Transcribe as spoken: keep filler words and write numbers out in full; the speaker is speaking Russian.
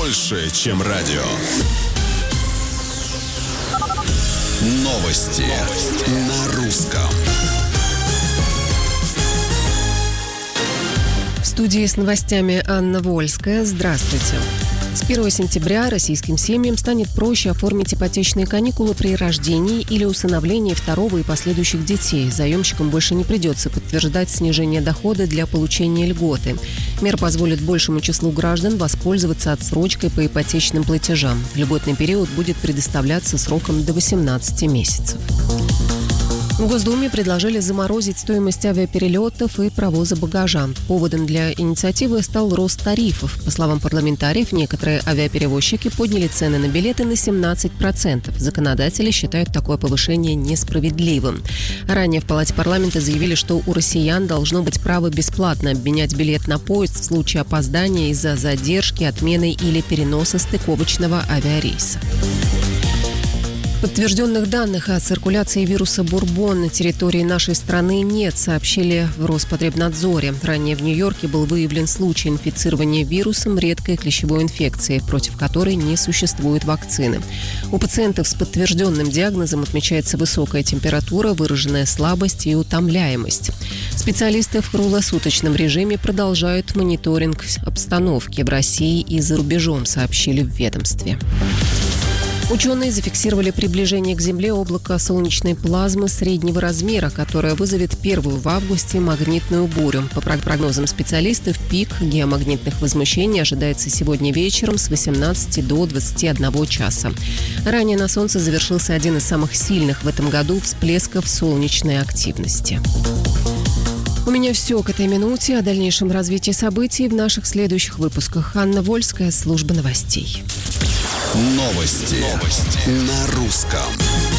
больше, чем радио. Новости, Новости. На русском. В студии с новостями Анна Вольская. Здравствуйте. С первого сентября российским семьям станет проще оформить ипотечные каникулы при рождении или усыновлении второго и последующих детей. Заемщикам больше не придется подтверждать снижение дохода для получения льготы. Мера позволит большему числу граждан воспользоваться отсрочкой по ипотечным платежам. Льготный период будет предоставляться сроком до восемнадцати месяцев. В Госдуме предложили заморозить стоимость авиаперелетов и провоза багажа. Поводом для инициативы стал рост тарифов. По словам парламентариев, некоторые авиаперевозчики подняли цены на билеты на семнадцать процентов. Законодатели считают такое повышение несправедливым. Ранее в Палате парламента заявили, что у россиян должно быть право бесплатно обменять билет на поезд в случае опоздания из-за задержки, отмены или переноса стыковочного авиарейса. Подтвержденных данных о циркуляции вируса бурбон на территории нашей страны нет, сообщили в Роспотребнадзоре. Ранее в Нью-Йорке был выявлен случай инфицирования вирусом редкой клещевой инфекции, против которой не существует вакцины. У пациентов с подтвержденным диагнозом отмечается высокая температура, выраженная слабость и утомляемость. Специалисты в круглосуточном режиме продолжают мониторинг обстановки в России и за рубежом, сообщили в ведомстве. Ученые зафиксировали приближение к Земле облака солнечной плазмы среднего размера, которое вызовет первую в августе магнитную бурю. По прогнозам специалистов, пик геомагнитных возмущений ожидается сегодня вечером с восемнадцати до двадцати одного часа. Ранее на Солнце завершился один из самых сильных в этом году всплесков солнечной активности. У меня все к этой минуте. О дальнейшем развитии событий в наших следующих выпусках. Анна Вольская, служба новостей. Новости, Новости. На русском.